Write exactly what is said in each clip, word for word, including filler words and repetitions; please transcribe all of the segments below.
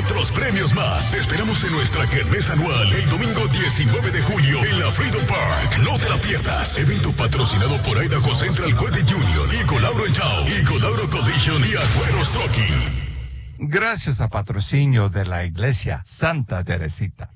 otros premios más. Te esperamos en nuestra kermés anual el domingo diecinueve de julio en la Freedom Park. No te la pierdas. Evento patrocinado por Idaho Central Credit Union y Colauro Chao y Colauro Collision y Agüeros Trucking. Gracias a patrocinio de la Iglesia Santa Teresita.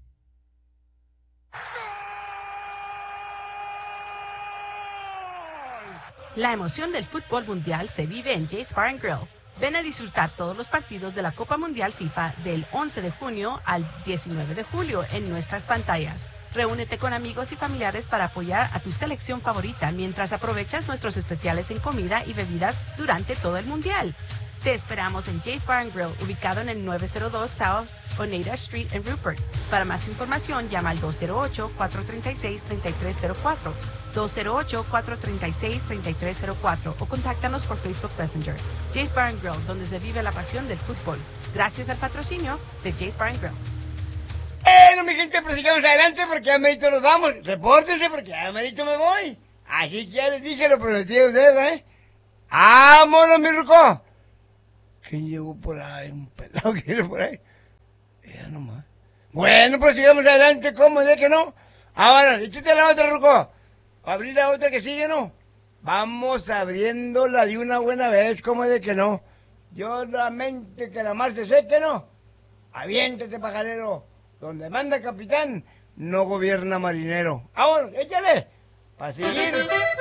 La emoción del fútbol mundial se vive en Jay's Bar and Grill. Ven a disfrutar todos los partidos de la Copa Mundial FIFA del once de junio al diecinueve de julio en nuestras pantallas. Reúnete con amigos y familiares para apoyar a tu selección favorita mientras aprovechas nuestros especiales en comida y bebidas durante todo el mundial. Te esperamos en Jay's Bar and Grill, ubicado en el nueve cero dos South Oneida Street en Rupert. Para más información, llama al dos cero ocho, cuatro tres seis, tres tres cero cuatro, dos cero ocho, cuatro tres seis, tres tres cero cuatro o contáctanos por Facebook Messenger. Jay's Bar and Grill, donde se vive la pasión del fútbol. Gracias al patrocinio de Jay's Bar and Grill. Bueno, mi gente, pues sigamos adelante porque ya merito nos vamos. Repórtense porque ya merito me voy. Así que ya les dije, lo prometí a ustedes, ¿eh? ¡Vámonos, mi ruco! ¿Quién llegó por ahí? Un pelado que llegó por ahí. Era nomás. Bueno, pues sigamos adelante, ¿cómo? ¿De que no? Ahora, échate la otra, ruco. Abrir la otra que sigue, ¿no? Vamos abriéndola de una buena vez, ¿cómo de que no? Yo la mente que la mar se seque, ¿no? Aviéntate, pajarero. Donde manda capitán, no gobierna marinero. Vámonos, échale. Para seguir.